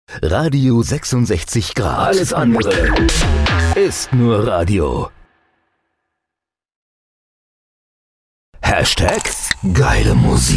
Radio 66 Grad. Alles andere ist nur Radio. Hashtag geile Musik.